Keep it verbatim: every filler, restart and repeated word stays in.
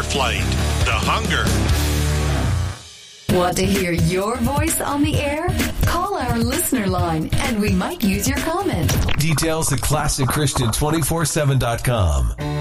flight, the hunger. Want to hear your voice on the air? Call our listener line and we might use your comment. Details at classic christian two forty-seven dot com.